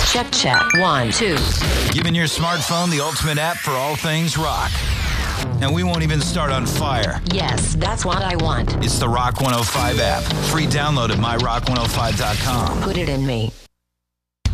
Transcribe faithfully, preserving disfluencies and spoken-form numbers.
Check, check. One, two. Giving your smartphone the ultimate app for all things rock. And we won't even start on fire. Yes, that's what I want. It's the Rock one oh five app. Free download at my rock one oh five dot com. Put it in me.